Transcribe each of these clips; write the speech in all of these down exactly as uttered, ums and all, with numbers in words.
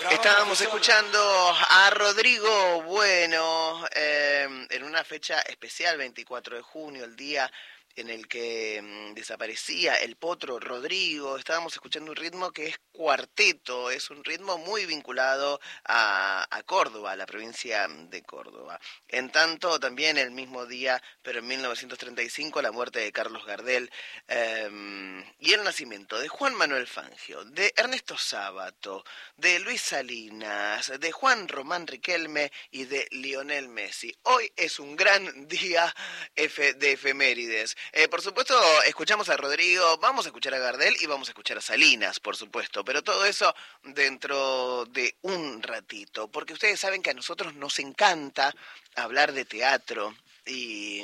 Estábamos escuchando a Rodrigo Bueno eh, en una fecha especial, veinticuatro de junio, el día en el que mm, desaparecía el potro Rodrigo. Estábamos escuchando un ritmo que es cuarteto, es un ritmo muy vinculado a, a Córdoba, a la provincia de Córdoba. En tanto, también el mismo día, pero en mil novecientos treinta y cinco, la muerte de Carlos Gardel eh, y el nacimiento de Juan Manuel Fangio, de Ernesto Sábato, de Luis Salinas, de Juan Román Riquelme y de Lionel Messi. Hoy es un gran día F de efemérides. Eh, por supuesto, escuchamos a Rodrigo, vamos a escuchar a Gardel y vamos a escuchar a Salinas, por supuesto, pero todo eso dentro de un ratito, porque ustedes saben que a nosotros nos encanta hablar de teatro y,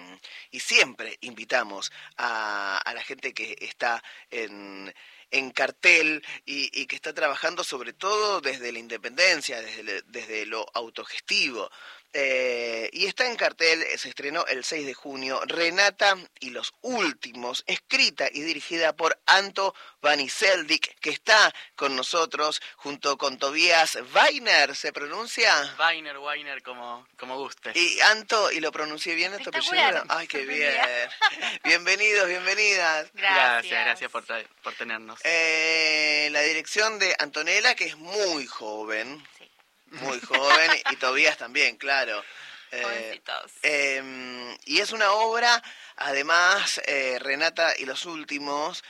y siempre invitamos a, a la gente que está en... en cartel y, y que está trabajando sobre todo desde la independencia, desde, desde lo autogestivo. Eh, y está en cartel, se estrenó el seis de junio, Renata y los últimos, escrita y dirigida por Anto Vaniseldik, que está con nosotros junto con Tobías Weiner, ¿se pronuncia? Weiner, Weiner, como, como guste. Y Anto, ¿y lo pronuncié bien este apellido? Ay, qué bien. Bienvenidos, bienvenidas. Gracias, gracias, gracias por, por tenernos. Eh, la dirección de Antonella, que es muy joven. Sí. Muy joven, y Tobías también, claro. Eh, eh, y es una obra, además, eh, Renata y los últimos,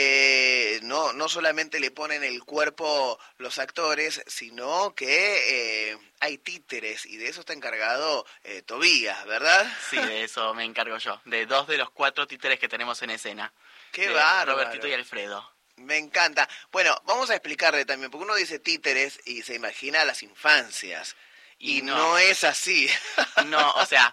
que no, no solamente le ponen el cuerpo los actores, sino que eh, hay títeres, y de eso está encargado eh, Tobías, ¿verdad? Sí, de eso me encargo yo, de dos de los cuatro títeres que tenemos en escena. ¡Qué bárbaro! Robertito y Alfredo. Me encanta. Bueno, vamos a explicarle también, porque uno dice títeres y se imagina las infancias. Y, y no. no es así. No, o sea,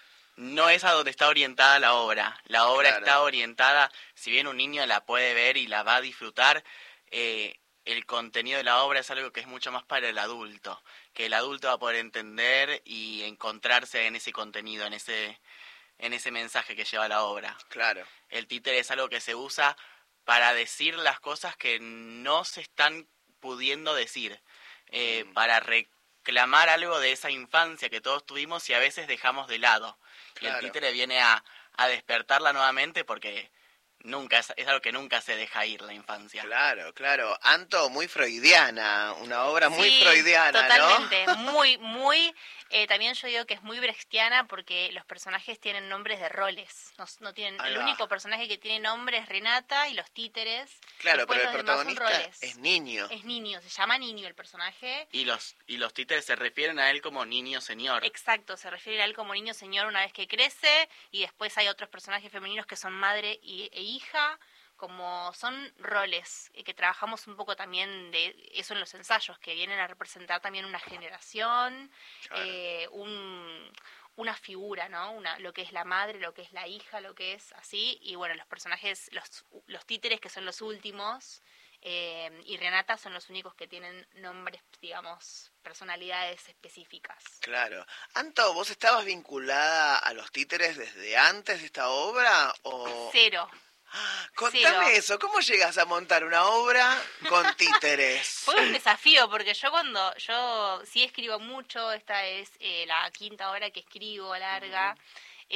no es a donde está orientada la obra. La obra claro. está orientada, si bien un niño la puede ver y la va a disfrutar, eh, el contenido de la obra es algo que es mucho más para el adulto. Que el adulto va a poder entender y encontrarse en ese contenido, en ese, en ese mensaje que lleva la obra. Claro. El títere es algo que se usa para decir las cosas que no se están pudiendo decir, eh, mm. para reclamar algo de esa infancia que todos tuvimos y a veces dejamos de lado. Claro. Y el títere viene a, a despertarla nuevamente porque nunca es, es algo que nunca se deja ir, la infancia. Claro, claro. Anto, muy freudiana, una obra muy sí, freudiana, totalmente, ¿no? muy, muy... Eh, también yo digo que es muy brechtiana porque los personajes tienen nombres de roles. No, no tienen, el único personaje que tiene nombre es Renata y los títeres. Claro, pero el protagonista es niño. Es niño, se llama niño el personaje. Y los y los títeres se refieren a él como niño señor. Exacto, se refieren a él como niño señor una vez que crece. Y después hay otros personajes femeninos que son madre y, e hija. Como son roles que trabajamos un poco también de eso en los ensayos, que vienen a representar también una generación, claro. eh, un, una figura, ¿no? Una, lo que es la madre, lo que es la hija, lo que es así, y bueno, los personajes, los, los títeres que son los últimos, eh, y Renata son los únicos que tienen nombres, digamos, personalidades específicas. Claro. Anto, ¿vos estabas vinculada a los títeres desde antes de esta obra? O... Cero. Contame Cero. eso, ¿cómo llegas a montar una obra con títeres? Fue un desafío, porque yo cuando, yo sí escribo mucho, esta es eh, la quinta obra que escribo, larga, uh-huh.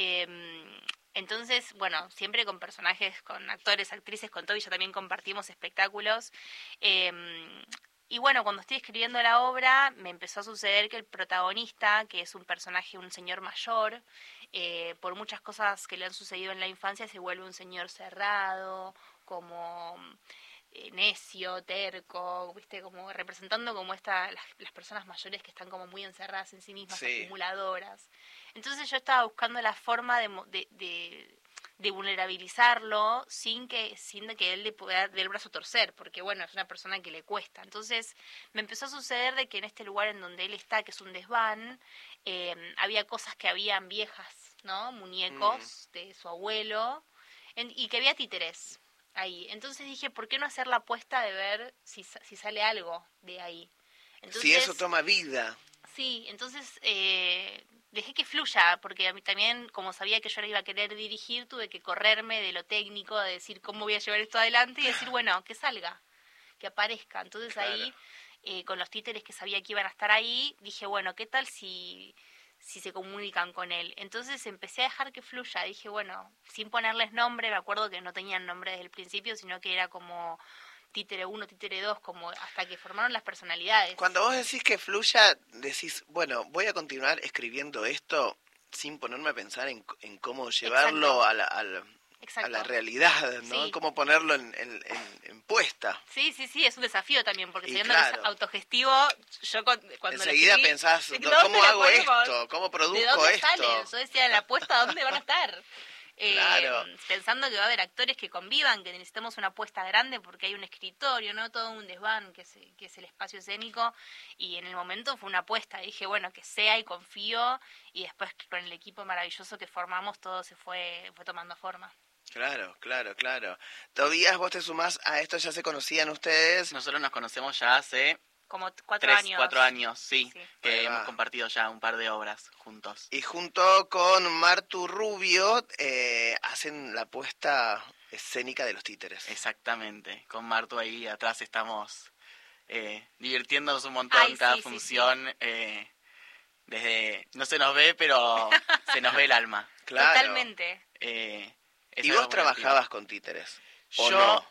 eh, entonces, bueno, siempre con personajes, con actores, actrices, con todo, y ya también compartimos espectáculos, eh, y bueno, cuando estoy escribiendo la obra, me empezó a suceder que el protagonista, que es un personaje, un señor mayor, eh, por muchas cosas que le han sucedido en la infancia, se vuelve un señor cerrado, como eh, necio, terco, viste, como representando como esta, las, las personas mayores que están como muy encerradas en sí mismas, sí. acumuladoras. Entonces yo estaba buscando la forma de... de, de de vulnerabilizarlo sin que sin que él le pueda dar el brazo a torcer, porque bueno, es una persona que le cuesta. Entonces me empezó a suceder de que en este lugar en donde él está, que es un desván, eh, había cosas que habían viejas, ¿no? Muñecos mm. de su abuelo, en, y que había títeres ahí. Entonces dije, ¿por qué no hacer la apuesta de ver si, si sale algo de ahí? Entonces, si eso toma vida. Sí, entonces... Eh, dejé que fluya, porque a mí también, como sabía que yo la iba a querer dirigir, tuve que correrme de lo técnico, de decir cómo voy a llevar esto adelante y decir, bueno, que salga, que aparezca. Entonces claro. ahí eh, con los títeres que sabía que iban a estar ahí, dije, bueno, ¿qué tal si, si se comunican con él? Entonces empecé a dejar que fluya, dije, bueno, sin ponerles nombre, me acuerdo que no tenían nombre desde el principio, sino que era como títere uno, títere dos, como hasta que formaron las personalidades. Cuando vos decís que fluya, decís, bueno, voy a continuar escribiendo esto sin ponerme a pensar en, en cómo llevarlo a la, a, la, a la realidad, ¿no? Sí. Cómo ponerlo en, en, en, en puesta. Sí, sí, sí, es un desafío también, porque sabiendo claro. que es autogestivo, yo cuando enseguida escribí, pensás, ¿cómo hago esto? ¿Cómo produzco ¿de dónde esto? salen? Yo decía, en la puesta, ¿dónde van a estar? Claro. Eh, pensando que va a haber actores que convivan, que necesitamos una apuesta grande porque hay un escritorio, ¿no? Todo un desván que es, que es el espacio escénico, y en el momento fue una apuesta. Dije, bueno, que sea y confío, y después con el equipo maravilloso que formamos todo se fue, fue tomando forma. Claro, claro, claro. Tobías, vos te sumás a esto, ¿ya se conocían ustedes? Nosotros nos conocemos ya hace... Como cuatro Tres, años. cuatro años, sí, sí. que hemos compartido ya un par de obras juntos. Y junto con Martu Rubio eh, hacen la puesta escénica de los títeres. Exactamente, con Martu ahí atrás estamos eh, divirtiéndonos un montón. Ay, cada sí, función. Sí, sí. Eh, desde no se nos ve, pero se nos ve el alma. Claro. Totalmente. Eh, ¿Y vos trabajabas con títeres? ¿O Yo, no?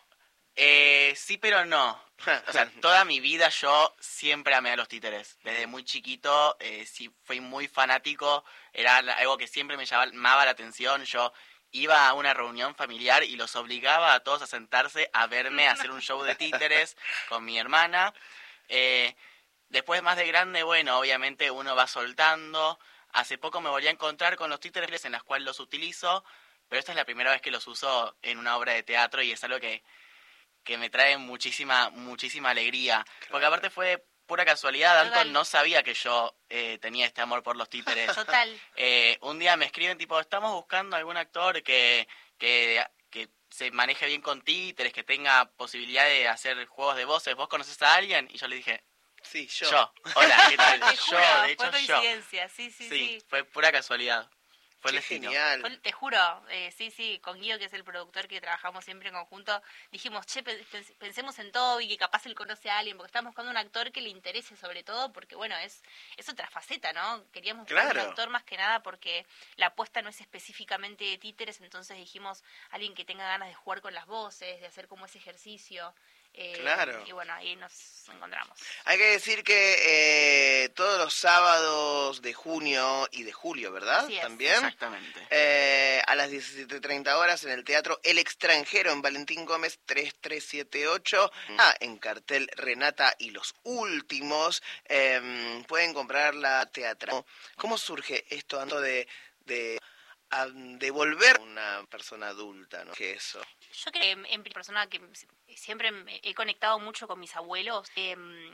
eh, sí, pero no. O sea, toda mi vida yo siempre amé a los títeres. Desde muy chiquito, eh, sí, fui muy fanático. Era algo que siempre me llamaba la atención. Yo iba a una reunión familiar y los obligaba a todos a sentarse a verme hacer un show de títeres con mi hermana. Eh, después, más de grande, bueno, obviamente uno va soltando. Hace poco me volví a encontrar con los títeres en las cuales los utilizo, pero esta es la primera vez que los uso en una obra de teatro y es algo que... que me trae muchísima, muchísima alegría. Claro. Porque aparte fue pura casualidad, Total. Anton no sabía que yo eh, tenía este amor por los títeres. Total. Eh, un día me escriben tipo, estamos buscando algún actor que, que, que se maneje bien con títeres, que tenga posibilidad de hacer juegos de voces. ¿Vos conoces a alguien? Y yo le dije, sí, yo. Yo. Hola, ¿qué tal? Te yo, juro, de hecho, fue coincidencia. yo. Sí, sí, sí, sí. fue pura casualidad. Fue Qué genial. Fue, te juro, eh, sí, sí, con Guido, que es el productor que trabajamos siempre en conjunto, dijimos, che, pensemos en todo y que capaz él conoce a alguien, porque estamos buscando un actor que le interese sobre todo, porque bueno, es es otra faceta, ¿no? Queríamos buscar claro. un actor más que nada porque la apuesta no es específicamente de títeres, entonces dijimos, alguien que tenga ganas de jugar con las voces, de hacer como ese ejercicio. Eh, claro. Y bueno, ahí nos encontramos. Hay que decir que eh, todos los sábados de junio y de julio, ¿verdad? Así es. También. Exactamente. Eh, a las diecisiete treinta horas en el Teatro El Extranjero en Valentín Gómez tres tres siete ocho. Ah, en cartel Renata y los últimos. Eh, pueden comprar la teatral. ¿Cómo surge esto de... de a devolver a una persona adulta, ¿no? ¿Qué eso? Yo creo que en persona que siempre he conectado mucho con mis abuelos eh,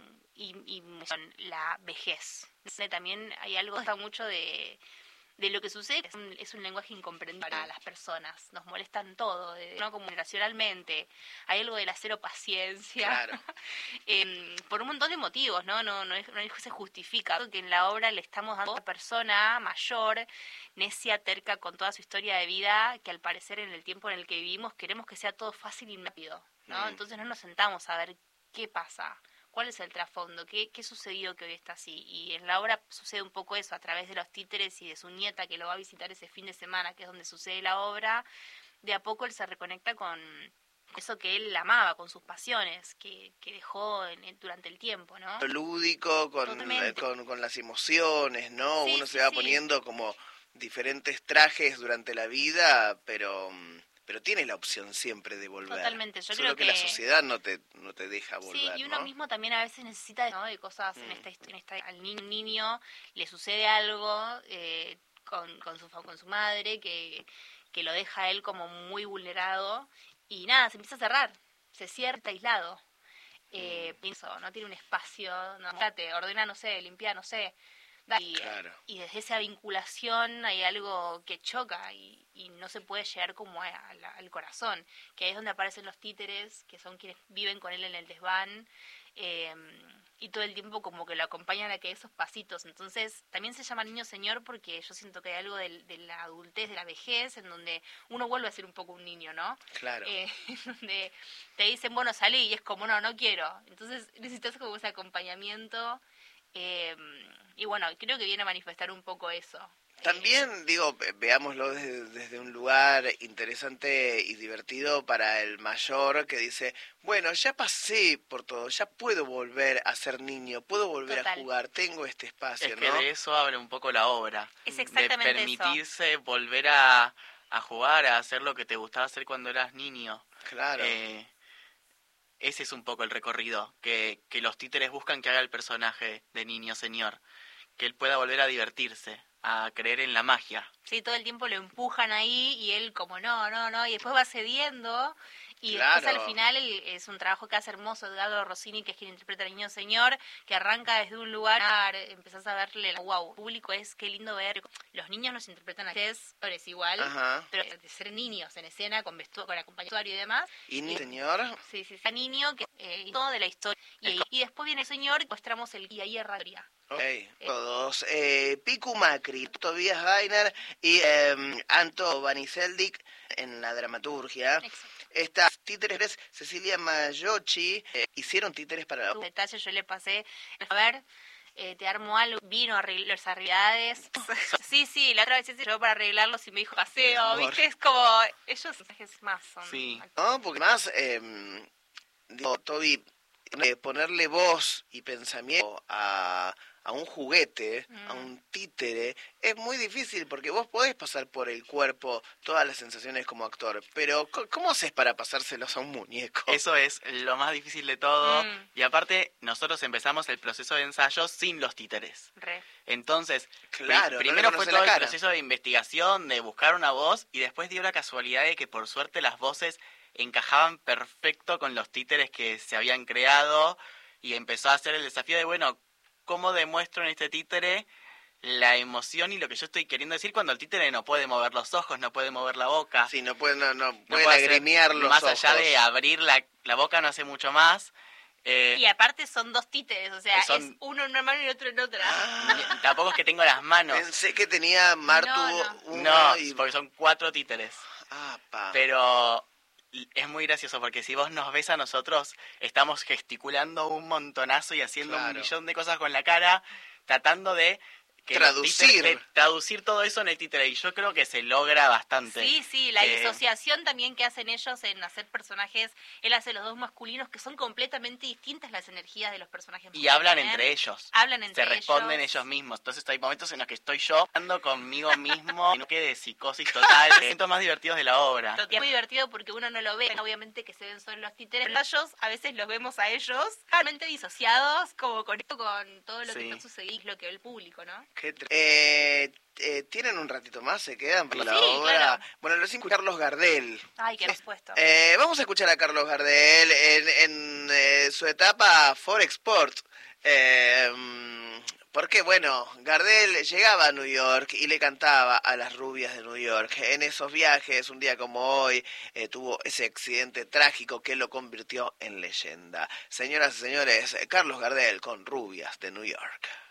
y, y con la vejez. También hay algo que está mucho de, de lo que sucede, que es un, es un lenguaje incomprendible para las personas. Nos molestan todo, de, ¿no? Como generacionalmente. Hay algo de la cero paciencia. Claro. eh, por un montón de motivos, ¿no? No, no, es, no se justifica que en la obra le estamos dando a una persona mayor, necia, terca, con toda su historia de vida, que al parecer en el tiempo en el que vivimos queremos que sea todo fácil y rápido, ¿no? Mm. Entonces no nos sentamos a ver qué pasa, cuál es el trasfondo, qué, qué sucedió que hoy está así. Y en la obra sucede un poco eso, a través de los títeres y de su nieta que lo va a visitar ese fin de semana, que es donde sucede la obra. De a poco él se reconecta con eso que él amaba, con sus pasiones, que, que dejó en, durante el tiempo, ¿no? Lo lúdico, con, eh, con, con las emociones, ¿no? Sí, Uno sí, se va sí. poniendo como diferentes trajes durante la vida, pero pero tiene la opción siempre de volver. Totalmente, yo Solo creo que, que la sociedad no te no te deja volver, sí, y uno ¿no? mismo también a veces necesita, ¿no? de cosas, mm. en esta en esta al niño, niño le sucede algo eh, con, con su con su madre que, que lo deja a él como muy vulnerado y nada, se empieza a cerrar, se cierra, está aislado. Eh, mm. Pienso, no tiene un espacio, no, fíjate, ordena, no sé, limpia, no sé. Y, claro. y desde esa vinculación hay algo que choca y, y no se puede llegar como a, a la, al corazón, que ahí es donde aparecen los títeres, que son quienes viven con él en el desván, eh, y todo el tiempo como que lo acompañan a que esos pasitos. Entonces también se llama niño señor porque yo siento que hay algo de, de la adultez, de la vejez, en donde uno vuelve a ser un poco un niño, ¿no? Claro. Eh, en donde te dicen, bueno, salí, y es como, no, no quiero. Entonces necesitas como ese acompañamiento. Eh, y bueno, creo que viene a manifestar un poco eso. También, digo, veámoslo desde, desde un lugar interesante y divertido para el mayor que dice, bueno, ya pasé por todo, ya puedo volver a ser niño, puedo volver Total. a jugar, tengo este espacio, Es que ¿no? de eso habla un poco la obra. Es exactamente de permitirse eso. volver a, a jugar, a hacer lo que te gustaba hacer cuando eras niño. Claro. Eh, ese es un poco el recorrido que, que los títeres buscan que haga el personaje de niño señor. Que él pueda volver a divertirse, a creer en la magia. Sí, todo el tiempo lo empujan ahí y él como no, no, no, y después va cediendo y Claro. después al final el, es un trabajo que hace hermoso Edgardo Rossini, que es quien interpreta al niño señor, que arranca desde un lugar, empezás a verle, wow, público es, qué lindo ver, los niños los interpretan a ustedes, es igual, Ajá. pero de ser niños en escena, con vestuario, con acompañamiento y demás. ¿Y niño señor? Sí, sí, sí, niño, que eh, todo de la historia, y, y después viene el señor y mostramos el guía y herraría. Ok, todos. Eh, Picu Macri, Tobias Gainer y eh, Anto Vaniseldik en la dramaturgia. Exacto. Estas títeres, Cecilia Mayochi, eh, hicieron títeres para la... Detalles yo le pasé, a ver, eh, te armo algo, vino a arreglar las habilidades. Sí, sí, la otra vez se llevó para arreglarlos y me dijo paseo, ¿viste? Es como, ellos es más son... Sí. No, porque más, eh, digo, Toby, eh, ponerle voz y pensamiento a... a un juguete, mm. a un títere, es muy difícil porque vos podés pasar por el cuerpo todas las sensaciones como actor, pero ¿cómo haces para pasárselos a un muñeco? Eso es lo más difícil de todo, mm. y aparte nosotros empezamos el proceso de ensayo sin los títeres. Re. Entonces, claro, pri primero no fue todo el proceso de investigación, de buscar una voz, y después dio la casualidad de que por suerte las voces encajaban perfecto con los títeres que se habían creado, y empezó a hacer el desafío de, bueno, cómo demuestro en este títere la emoción y lo que yo estoy queriendo decir cuando el títere no puede mover los ojos, no puede mover la boca. Sí, no puede, no, no, no puede puede lagrimear los más ojos. Más allá de abrir la, la boca no hace mucho más. Eh, y aparte son dos títeres, o sea, son... es uno en una mano y otro en otra. Ah, tampoco es que tengo las manos. Pensé que tenía Martu no, no. uno no y... porque son cuatro títeres. Ah, pa. Pero... es muy gracioso porque si vos nos ves a nosotros, estamos gesticulando un montonazo y haciendo claro. un millón de cosas con la cara, tratando de que traducir títeres, de traducir todo eso en el títere, y yo creo que se logra bastante. Sí, sí, la que... disociación también que hacen ellos en hacer personajes, él hace los dos masculinos, que son completamente distintas las energías de los personajes y hablan ¿eh? entre ellos. Hablan entre se responden ellos. ellos mismos. Entonces hay momentos en los que estoy yo hablando conmigo mismo y no quede de psicosis total. Los momentos más divertidos de la obra. Es muy divertido porque uno no lo ve, obviamente que se ven solo los títeres, pero ellos a veces los vemos a ellos realmente disociados, como con esto, con todo lo sí. que está sucediendo, lo que ve el público, ¿no? Qué eh, eh, ¿tienen un ratito más? ¿Se quedan por sí, la obra? Claro. Bueno, los cinco Carlos Gardel. Ay, qué respuesta. Eh, vamos a escuchar a Carlos Gardel en, en eh, su etapa Forexport. Eh, porque, bueno, Gardel llegaba a New York y le cantaba a las rubias de New York. En esos viajes, un día como hoy, eh, tuvo ese accidente trágico que lo convirtió en leyenda. Señoras y señores, Carlos Gardel con Rubias de New York.